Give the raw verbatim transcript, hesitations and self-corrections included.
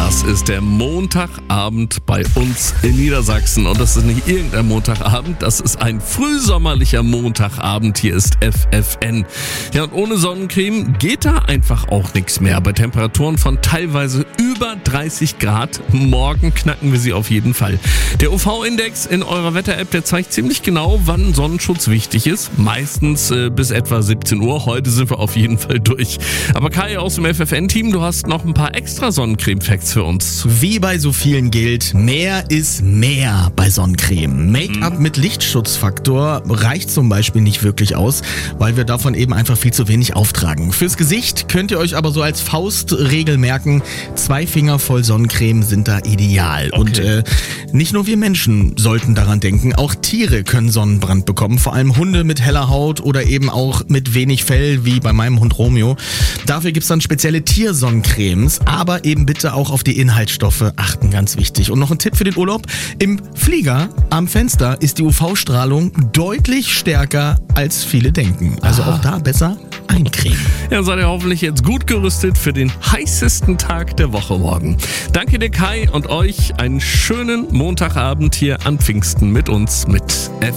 Das ist der Montagabend bei uns in Niedersachsen. Und das ist nicht irgendein Montagabend, das ist ein frühsommerlicher Montagabend. Hier ist F F N. Ja, und ohne Sonnencreme geht da einfach auch nichts mehr. Bei Temperaturen von teilweise über dreißig Grad. Morgen knacken wir sie auf jeden Fall. Der U V-Index in eurer Wetter-App, der zeigt ziemlich genau, wann Sonnenschutz wichtig ist. Meistens äh, bis etwa siebzehn Uhr. Heute sind wir auf jeden Fall durch. Aber Kai aus dem F F N-Team, du hast noch ein paar extra Sonnencreme-Facts für uns. Wie bei so vielen gilt, mehr ist mehr bei Sonnencreme. Make-up mhm. mit Lichtschutzfaktor reicht zum Beispiel nicht wirklich aus, weil wir davon eben einfach viel zu wenig auftragen. Fürs Gesicht könnt ihr euch aber so als Faustregel merken, zwei Finger voll Sonnencreme sind da ideal. Okay. Und äh, nicht nur wir Menschen sollten daran denken, auch Tiere können Sonnenbrand bekommen, vor allem Hunde mit heller Haut oder eben auch mit wenig Fell, wie bei meinem Hund Romeo. Dafür gibt's dann spezielle Tiersonnencremes, aber eben bitte auch auf die Inhaltsstoffe achten, ganz wichtig. Und noch ein Tipp für den Urlaub: Im Flieger am Fenster ist die U V-Strahlung deutlich stärker, als viele denken. Also Ah. auch da besser eincremen. Ja, seid ihr hoffentlich jetzt gut gerüstet für den heißesten Tag der Woche morgen. Danke dir, Kai, und euch einen schönen Montagabend hier an Pfingsten mit uns mit F